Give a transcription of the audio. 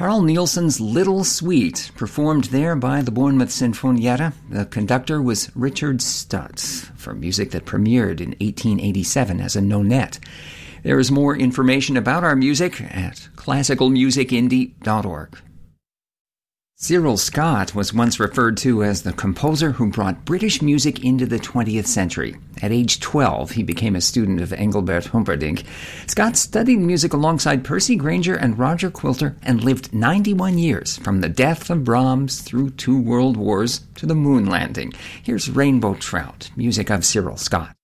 Carl Nielsen's Little Sweet, performed there by the Bournemouth Sinfonietta. The conductor was Richard Stutz, for music that premiered in 1887 as a nonette. There is more information about our music at classicalmusicindie.org. Cyril Scott was once referred to as the composer who brought British music into the 20th century. At age 12, he became a student of Engelbert Humperdinck. Scott studied music alongside Percy Grainger and Roger Quilter and lived 91 years, from the death of Brahms through 2 world wars to the moon landing. Here's Rainbow Trout, music of Cyril Scott.